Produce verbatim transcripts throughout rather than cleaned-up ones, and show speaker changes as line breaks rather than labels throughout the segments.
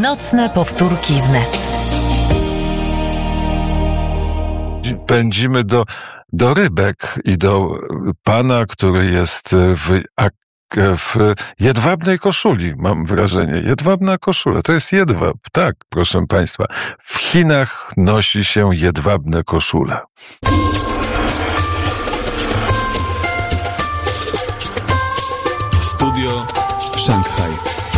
Nocne powtórki wnet.
Pędzimy do, do Rybek i do pana, który jest w, w jedwabnej koszuli, mam wrażenie. Jedwabna koszula, to jest jedwab. Tak, proszę państwa. W Chinach nosi się jedwabne koszule.
Studio Szanghaj.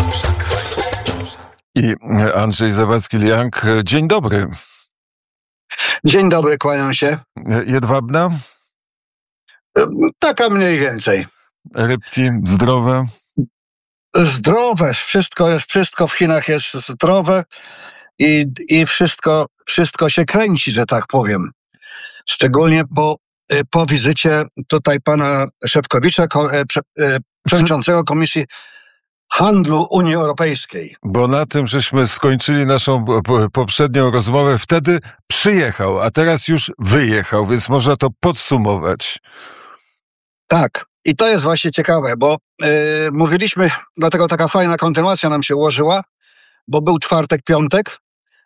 I Andrzej Zawadzki-Liang, dzień dobry.
Dzień dobry, kłaniam się.
Jedwabna?
Taka mniej więcej.
Rybki zdrowe?
Zdrowe, wszystko jest, wszystko w Chinach jest zdrowe i, i wszystko, wszystko się kręci, że tak powiem. Szczególnie po, po wizycie tutaj pana Szefczowicza, przewodniczącego Komisji Handlu Unii Europejskiej.
Bo na tym, żeśmy skończyli naszą poprzednią rozmowę, wtedy przyjechał, a teraz już wyjechał, więc można to podsumować.
Tak, i to jest właśnie ciekawe, bo yy, mówiliśmy, dlatego taka fajna kontynuacja nam się ułożyła, bo był czwartek, piątek.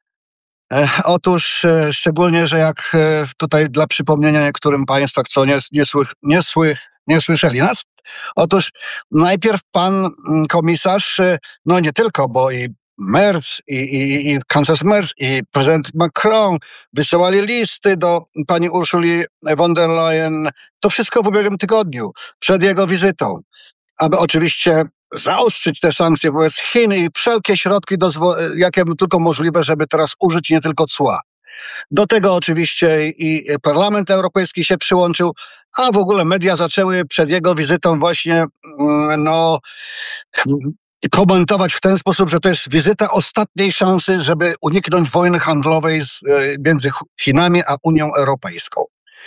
E, otóż e, szczególnie, że jak e, tutaj dla przypomnienia niektórym państwa, co nie, nie, słych, nie, słych, nie słyszeli nas, otóż najpierw pan komisarz, no nie tylko, bo i Merz, i, i, i kanclerz Merz, i prezydent Macron wysyłali listy do pani Ursuli von der Leyen. To wszystko w ubiegłym tygodniu, przed jego wizytą, aby oczywiście zaostrzyć te sankcje wobec Chin i wszelkie środki, dozwo- jakie tylko możliwe, żeby teraz użyć nie tylko cła. Do tego oczywiście i Parlament Europejski się przyłączył, a w ogóle media zaczęły przed jego wizytą właśnie no, komentować w ten sposób, że to jest wizyta ostatniej szansy, żeby uniknąć wojny handlowej z, między Chinami a Unią Europejską.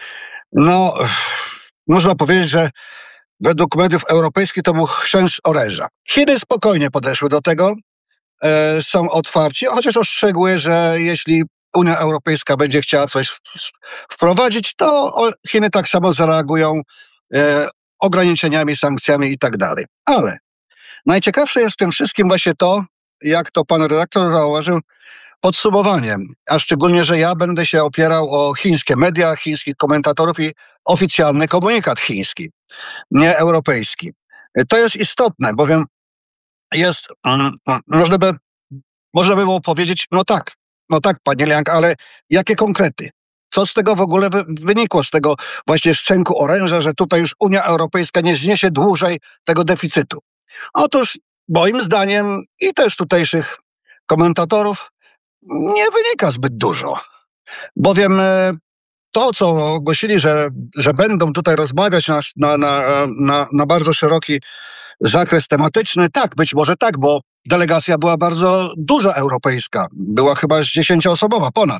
No, można powiedzieć, że według mediów europejskich to był chrzęst oręża. Chiny spokojnie podeszły do tego, e, są otwarci, chociaż ostrzegły, że jeśli Unia Europejska będzie chciała coś wprowadzić, to Chiny tak samo zareagują e, ograniczeniami, sankcjami i tak dalej. Ale najciekawsze jest w tym wszystkim właśnie to, jak to pan redaktor zauważył, podsumowanie, a szczególnie, że ja będę się opierał o chińskie media, chińskich komentatorów i oficjalny komunikat chiński, nie europejski. To jest istotne, bowiem jest, um, można by, można by było powiedzieć, no tak, no tak, panie Liang, ale jakie konkrety? Co z tego w ogóle wy, wynikło, z tego właśnie szczęku oręża, że tutaj już Unia Europejska nie zniesie dłużej tego deficytu? Otóż moim zdaniem i też tutejszych komentatorów nie wynika zbyt dużo, bowiem to, co ogłosili, że, że będą tutaj rozmawiać na, na, na, na, na bardzo szeroki zakres tematyczny, tak, być może tak, bo delegacja była bardzo duża europejska, była chyba dziesięcioosobowa ponad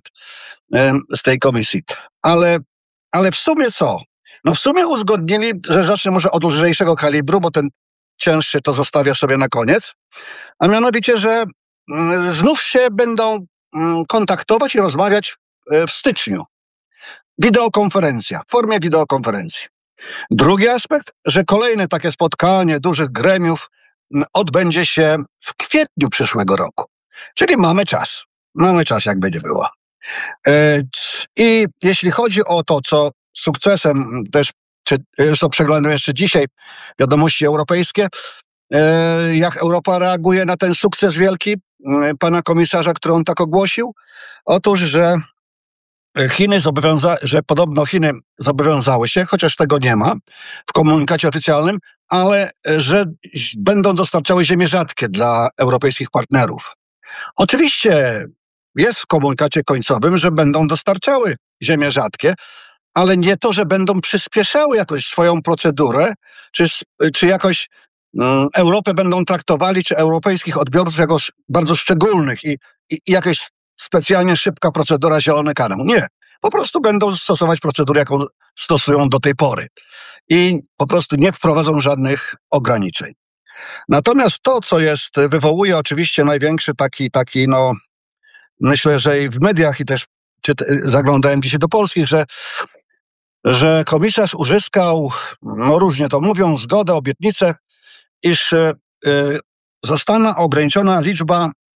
z tej komisji, ale, ale w sumie co? No w sumie uzgodnili, że zacznę może od lżejszego kalibru, bo ten cięższy to zostawię sobie na koniec, a mianowicie, że znów się będą kontaktować i rozmawiać w styczniu. Wideokonferencja, w formie wideokonferencji. Drugi aspekt, że kolejne takie spotkanie dużych gremiów odbędzie się w kwietniu przyszłego roku. Czyli mamy czas. Mamy czas, jak będzie było. I jeśli chodzi o to, co sukcesem też, czy co przeglądam jeszcze dzisiaj, wiadomości europejskie, jak Europa reaguje na ten sukces wielki pana komisarza, który on tak ogłosił? Otóż, że Chiny zobowiąza- że podobno Chiny zobowiązały się, chociaż tego nie ma w komunikacie oficjalnym, ale że będą dostarczały ziemie rzadkie dla europejskich partnerów. Oczywiście jest w komunikacie końcowym, że będą dostarczały ziemie rzadkie, ale nie to, że będą przyspieszały jakoś swoją procedurę, czy, czy jakoś um, Europę będą traktowali, czy europejskich odbiorców jako bardzo szczególnych i, i, i jakaś specjalnie szybka procedura zielony kanał. Nie. Po prostu będą stosować procedurę, jaką stosują do tej pory. I po prostu nie wprowadzą żadnych ograniczeń. Natomiast to, co jest, wywołuje oczywiście największy taki, taki no, myślę, że i w mediach, i też czy, zaglądałem dzisiaj do polskich, że, że komisarz uzyskał, no różnie to mówią, zgodę, obietnicę, iż y, zostanie ograniczona liczba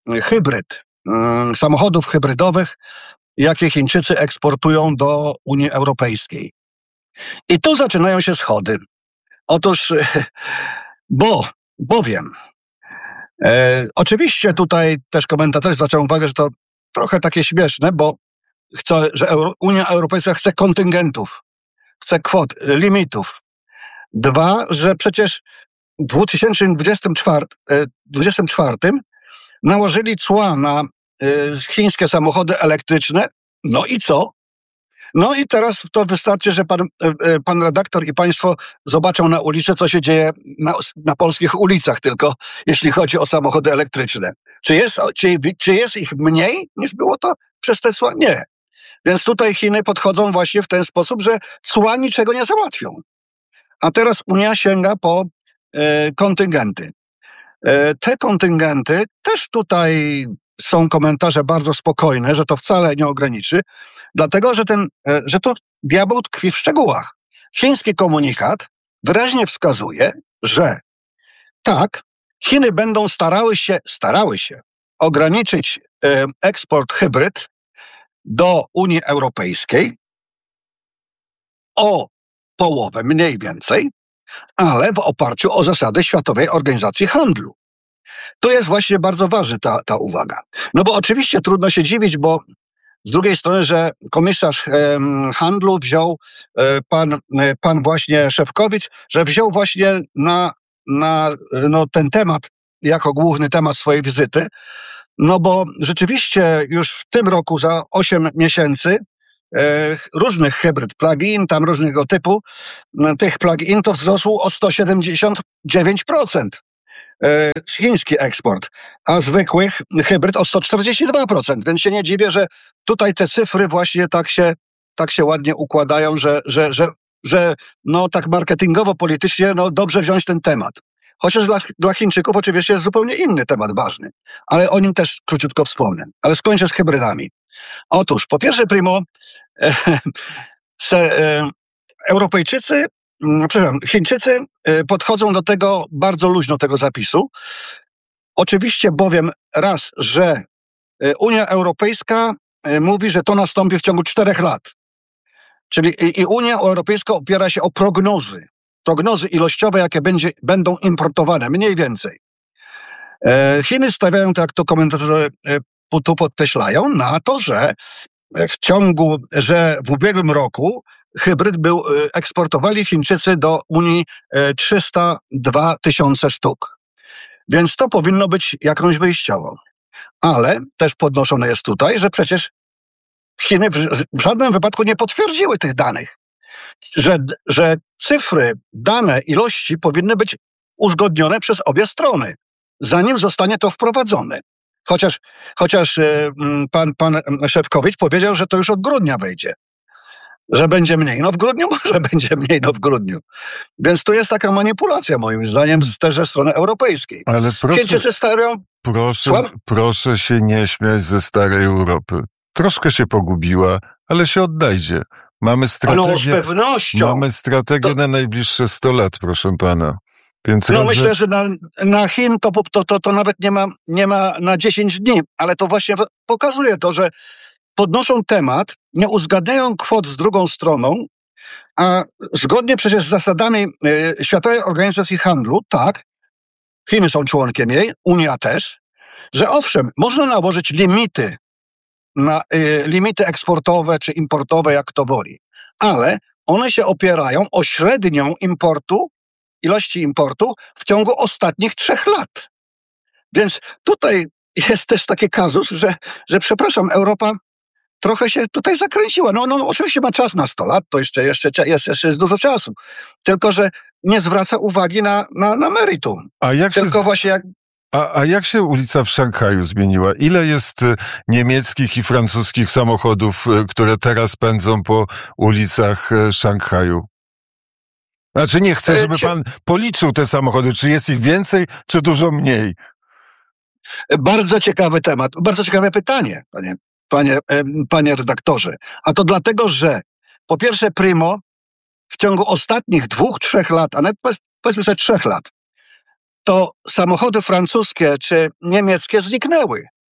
hybryd, samochodów hybrydowych, jakie Chińczycy eksportują do Unii Europejskiej. I tu zaczynają się schody. Otóż, bo, bowiem, e, oczywiście tutaj też komentatorzy zwracają uwagę, że to trochę takie śmieszne, bo chce, że Euro, Unia Europejska chce kontyngentów, chce kwot, limitów. Dwa, że przecież w dwa tysiące dwudziestym czwartym nałożyli cła na y, chińskie samochody elektryczne. No i co? No i teraz to wystarczy, że pan, y, pan redaktor i państwo zobaczą na ulicy, co się dzieje na, na polskich ulicach, tylko jeśli chodzi o samochody elektryczne. Czy jest, czy, czy jest ich mniej niż było to przez te cła? Nie. Więc tutaj Chiny podchodzą właśnie w ten sposób, że cła niczego nie załatwią. A teraz Unia sięga po e, kontyngenty. E, te kontyngenty też tutaj są komentarze bardzo spokojne, że to wcale nie ograniczy, dlatego że, ten, e, że to diabeł tkwi w szczegółach. Chiński komunikat wyraźnie wskazuje, że tak, Chiny będą starały się, starały się ograniczyć e, eksport hybryd do Unii Europejskiej o połowę mniej więcej, ale w oparciu o zasady Światowej Organizacji Handlu. Tu jest właśnie bardzo ważna ta, ta uwaga. No bo oczywiście trudno się dziwić, bo z drugiej strony, że komisarz em, handlu wziął e, pan, e, pan właśnie Szefczowicz, że wziął właśnie na, na no, ten temat jako główny temat swojej wizyty, no bo rzeczywiście już w tym roku za osiem miesięcy e, różnych hybryd plug-in, tam różnego typu, no, tych plug-in to wzrosło o sto siedemdziesiąt dziewięć procent. E, chiński eksport, a zwykłych hybryd o sto czterdzieści dwa procent, więc się nie dziwię, że tutaj te cyfry właśnie tak się, tak się ładnie układają, że, że, że, że no tak marketingowo, politycznie no dobrze wziąć ten temat. Chociaż dla, dla Chińczyków oczywiście jest zupełnie inny temat ważny, ale o nim też króciutko wspomnę. Ale skończę z hybrydami. Otóż, po pierwsze, primo, e, se, e, Europejczycy, m, przepraszam, Chińczycy e, podchodzą do tego bardzo luźno, tego zapisu. Oczywiście bowiem raz, że e, Unia Europejska e, mówi, że to nastąpi w ciągu czterech lat. Czyli i, i Unia Europejska opiera się o prognozy. Prognozy ilościowe, jakie będzie, będą importowane, mniej więcej. E, Chiny stawiają, tak jak to komentatorzy e, tu podkreślają, na to, że w ciągu, że w ubiegłym roku hybryd był, e, eksportowali Chińczycy do Unii e, trzysta dwa tysiące sztuk. Więc to powinno być jakąś wyjściową. Ale też podnoszone jest tutaj, że przecież Chiny w, w żadnym wypadku nie potwierdziły tych danych. Że, że cyfry, dane, ilości powinny być uzgodnione przez obie strony, zanim zostanie to wprowadzone. Chociaż, chociaż y, pan, pan Szefczowicz powiedział, że to już od grudnia wejdzie, że będzie mniej. No w grudniu może będzie mniej, no w grudniu. Więc to jest taka manipulacja moim zdaniem też ze strony europejskiej.
Ale proszę,
Chińczycy stawiają...
proszę,
Słucham?
proszę się nie śmiać ze starej Europy. Troszkę się pogubiła, ale się odnajdzie. Mamy strategię,
No z pewnością.
mamy strategię
To-
na najbliższe sto lat, proszę pana. Więc
No
raz,
myślę,
że
że na, na Chin to, to, to, to nawet nie ma, nie ma na dziesięć dni, ale to właśnie w- pokazuje to, że podnoszą temat, nie uzgadniają kwot z drugą stroną, a zgodnie przecież z zasadami e, Światowej Organizacji Handlu, tak, Chiny są członkiem jej, Unia też, że owszem, można nałożyć limity na e, limity eksportowe czy importowe, jak to woli, ale one się opierają o średnią importu, ilości importu w ciągu ostatnich trzech lat. Więc tutaj jest też taki kazus, że, że przepraszam, Europa trochę się tutaj zakręciła. No, no oczywiście ma czas na sto lat, to jeszcze, jeszcze, jest, jeszcze jest dużo czasu. Tylko że nie zwraca uwagi na, na, na meritum.
a jak się,
Tylko właśnie jak...
a, a jak się ulica w Szanghaju zmieniła? Ile jest y, niemieckich i francuskich samochodów, y, które teraz pędzą po ulicach y, Szanghaju? Znaczy nie chcę,
E,
żeby
cie-
pan policzył te samochody. Czy jest ich więcej, czy dużo mniej?
Bardzo ciekawy temat, bardzo ciekawe pytanie, panie, panie, em, panie redaktorze. A to dlatego, że po pierwsze primo, w ciągu ostatnich dwóch, trzech lat, a nawet powiedz- powiedzmy sobie trzech lat, to samochody francuskie czy niemieckie zniknęły.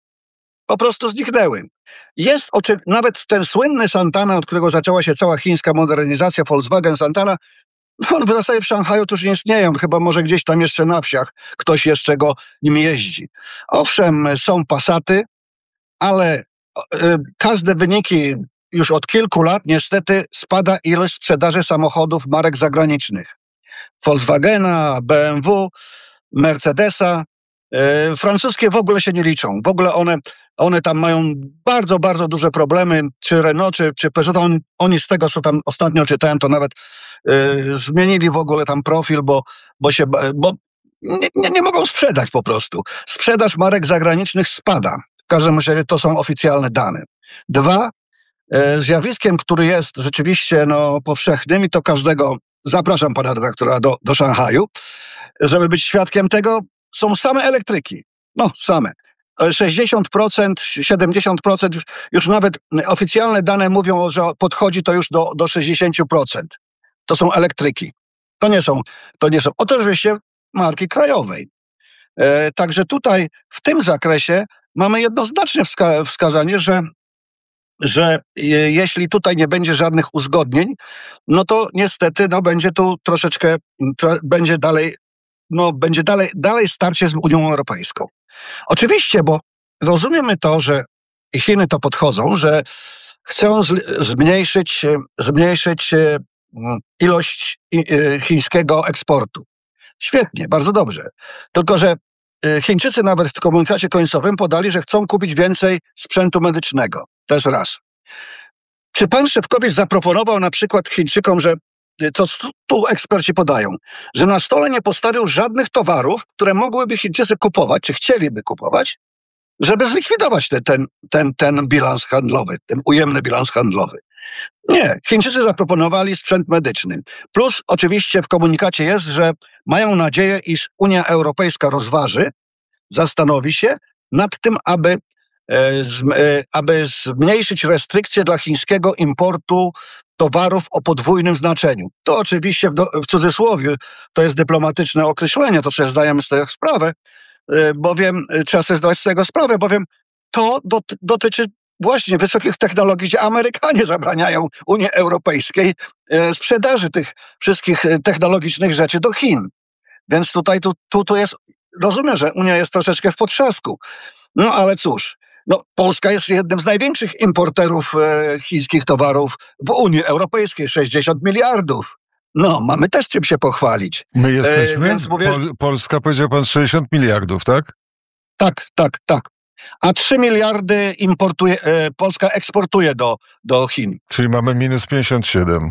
po prostu zniknęły. Jest oczy... nawet ten słynny Santana, od którego zaczęła się cała chińska modernizacja, Volkswagen Santana, on w zasadzie w Szanghaju to już nie istnieje, chyba może gdzieś tam jeszcze na wsiach ktoś jeszcze go nim jeździ. Owszem, są Passaty, ale y, każde wyniki już od kilku lat niestety spada ilość sprzedaży samochodów marek zagranicznych. Volkswagena, B M W, Mercedesa. Y, francuskie w ogóle się nie liczą. W ogóle one, one tam mają bardzo, bardzo duże problemy, czy Renault, czy, czy Peugeot. On, oni z tego, co tam ostatnio czytałem, to nawet y, zmienili w ogóle tam profil, bo, bo się, bo nie, nie, nie mogą sprzedać po prostu. Sprzedaż marek zagranicznych spada. W każdym razie to są oficjalne dane. Dwa, y, zjawiskiem, który jest rzeczywiście no, powszechnym i to każdego, zapraszam pana redaktora do, do Szanghaju, żeby być świadkiem tego, są same elektryki. No, same. sześćdziesiąt procent, siedemdziesiąt procent, już, już nawet oficjalne dane mówią, że podchodzi to już do, do sześćdziesiąt procent. To są elektryki. To nie są, to nie są oczywiście marki krajowej. E, także tutaj w tym zakresie mamy jednoznaczne wska- wskazanie, że, że je, jeśli tutaj nie będzie żadnych uzgodnień, no to niestety no, będzie tu troszeczkę, tro, będzie dalej, no, będzie dalej, dalej starcie z Unią Europejską. Oczywiście, bo rozumiemy to, że i Chiny to podchodzą, że chcą z, zmniejszyć, zmniejszyć ilość chińskiego eksportu. Świetnie, bardzo dobrze. Tylko że Chińczycy nawet w komunikacie końcowym podali, że chcą kupić więcej sprzętu medycznego. Też raz. Czy pan Szefkowicz zaproponował na przykład Chińczykom, że to tu eksperci podają, że na stole nie postawił żadnych towarów, które mogłyby Chińczycy kupować, czy chcieliby kupować, żeby zlikwidować te, ten, ten, ten bilans handlowy, ten ujemny bilans handlowy. Nie, Chińczycy zaproponowali sprzęt medyczny. Plus oczywiście w komunikacie jest, że mają nadzieję, iż Unia Europejska rozważy, zastanowi się nad tym, aby, e, z, e, aby zmniejszyć restrykcje dla chińskiego importu towarów o podwójnym znaczeniu. To oczywiście w, do, w cudzysłowie to jest dyplomatyczne określenie, to sobie zdajemy z tego sprawę, e, bowiem trzeba sobie zdawać z tego sprawę, bowiem to dot, dotyczy właśnie wysokich technologii, gdzie Amerykanie zabraniają Unii Europejskiej e, sprzedaży tych wszystkich technologicznych rzeczy do Chin. Więc tutaj tu, tu, tu jest, rozumiem, że Unia jest troszeczkę w potrzasku. No ale cóż, no, Polska jest jednym z największych importerów e, chińskich towarów w Unii Europejskiej, sześćdziesiąt miliardów. No, mamy też czym się pochwalić.
My jesteśmy,
e, więc mówię,
Pol- Polska, powiedział pan, sześćdziesiąt miliardów, tak?
Tak, tak, tak. A trzy miliardy importuje, e, Polska eksportuje do, do Chin.
Czyli mamy minus pięćdziesiąt siedem.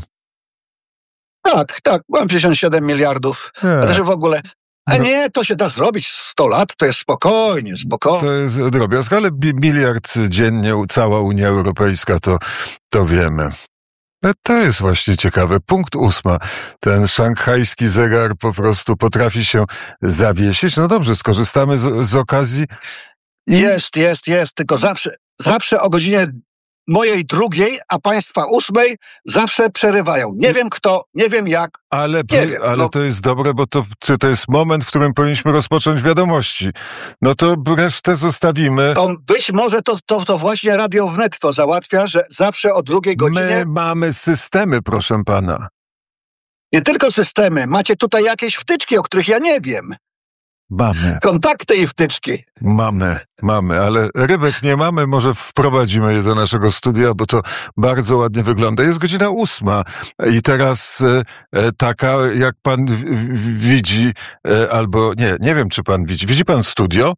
Tak, tak, mam pięćdziesiąt siedem miliardów.
Nie.
Że w ogóle, a nie, to się da zrobić w sto lat, to jest spokojnie, spokojnie.
To jest drobiazg, ale bi- miliard dziennie, cała Unia Europejska, to, to wiemy. To jest właśnie ciekawe. Punkt ósma. Ten szanghajski zegar po prostu potrafi się zawiesić. No dobrze, skorzystamy z, z okazji. I...
Jest, jest, jest, tylko zawsze, zawsze o godzinie mojej drugiej, a państwa ósmej zawsze przerywają. Nie wiem kto, nie wiem jak.
Ale,
nie wiem,
ale
no.
to jest dobre, bo to, to jest moment, w którym powinniśmy rozpocząć wiadomości. No to resztę zostawimy.
To być może to, to, to właśnie Radio Wnet to załatwia, że zawsze o drugiej godzinie...
My mamy systemy, proszę pana.
Nie tylko systemy. Macie tutaj jakieś wtyczki, o których ja nie wiem.
Mamy.
Kontakty i wtyczki.
Mamy, mamy, ale rybek nie mamy, może wprowadzimy je do naszego studia, bo to bardzo ładnie wygląda. Jest godzina ósma i teraz e, taka, jak pan w, w, widzi, e, albo nie, nie wiem, czy pan widzi. Widzi pan studio?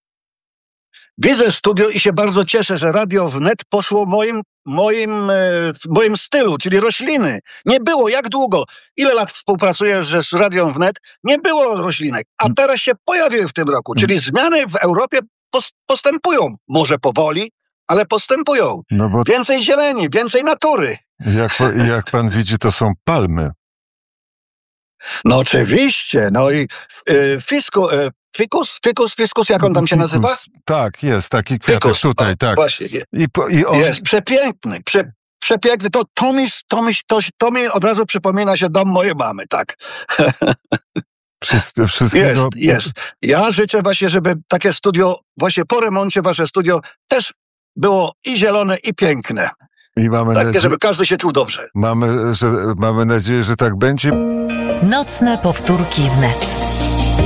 Widzę studio i się bardzo cieszę, że Radio Wnet poszło moim, moim, e, w moim stylu, czyli rośliny. Nie było, jak długo? Ile lat współpracuję że z Radią Wnet? Nie było roślinek, a teraz się pojawiły w tym roku, czyli zmiany w Europie pos- postępują. Może powoli, ale postępują.
No bo
Więcej zieleni, więcej natury.
jak, jak pan widzi, to są palmy.
No oczywiście, no i y, fisku, y, fikus, fikus, fiskus, jak on tam się nazywa?
Fikus, tak, jest taki kwiatek
Fikus,
tutaj,
o,
tak.
Właśnie,
I, po, i on...
jest przepiękny, prze, przepiękny. To, to, mi, to, mi, to, to mi od razu przypomina się dom mojej mamy, tak.
Wszystko, wszystkiego...
Jest, jest. Ja życzę właśnie, żeby takie studio, właśnie po remoncie wasze studio też było i zielone, i piękne.
I mamy
Takie,
nadzieję,
żeby każdy się czuł dobrze.
mamy, że, mamy nadzieję, że tak będzie.
Nocne powtórki wnet.